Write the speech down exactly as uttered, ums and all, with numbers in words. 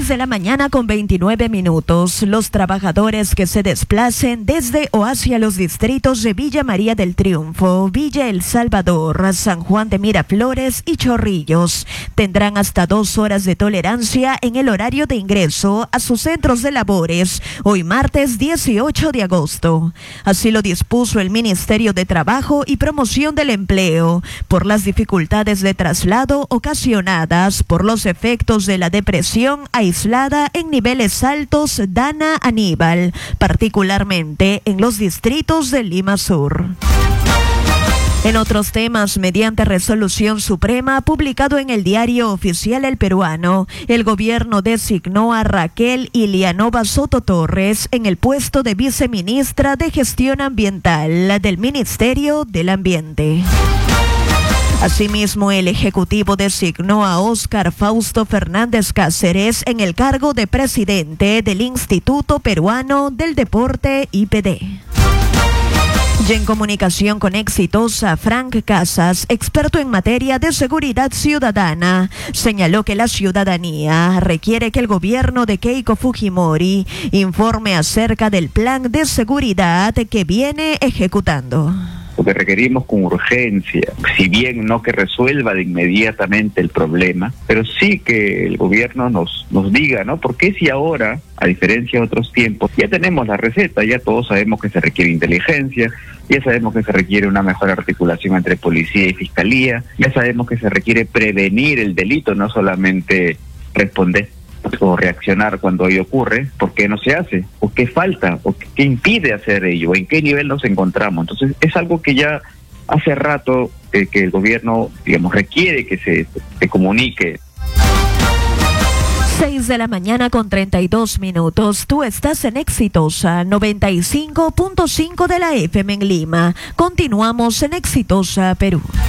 seis de la mañana con veintinueve minutos. Los trabajadores que se desplacen desde o hacia los distritos de Villa María del Triunfo, Villa El Salvador, San Juan de Miraflores y Chorrillos tendrán hasta dos horas de tolerancia en el horario de ingreso a sus centros de labores, hoy martes dieciocho de agosto. Así lo dispuso el Ministerio de Trabajo y Promoción del Empleo por las dificultades de traslado ocasionadas por los efectos de la depresión aislada en niveles altos Dana Aníbal, particularmente en los distritos de Lima Sur. En otros temas, mediante resolución suprema publicado en el Diario Oficial El Peruano, el gobierno designó a Raquel Ilianova Soto Torres en el puesto de viceministra de Gestión Ambiental del Ministerio del Ambiente. Asimismo, el Ejecutivo designó a Óscar Fausto Fernández Cáceres en el cargo de presidente del Instituto Peruano del Deporte I P D. Y en comunicación con Exitosa, Frank Casas, experto en materia de seguridad ciudadana, señaló que la ciudadanía requiere que el gobierno de Keiko Fujimori informe acerca del plan de seguridad que viene ejecutando. Lo que requerimos con urgencia, si bien no que resuelva de inmediatamente el problema, pero sí que el gobierno nos, nos diga, ¿no? ¿Por qué si ahora, a diferencia de otros tiempos, ya tenemos la receta, ya todos sabemos que se requiere inteligencia, ya sabemos que se requiere una mejor articulación entre policía y fiscalía, ya sabemos que se requiere prevenir el delito, no solamente responder o reaccionar cuando ello ocurre? ¿Por qué no se hace? ¿O qué falta? ¿O qué impide hacer ello? ¿En qué nivel nos encontramos? Entonces es algo que ya hace rato eh, que el gobierno, digamos, requiere que se, se comunique. seis de la mañana con treinta y dos minutos. Tú estás en Exitosa noventa y cinco punto cinco de la F M en Lima. Continuamos en Exitosa, Perú.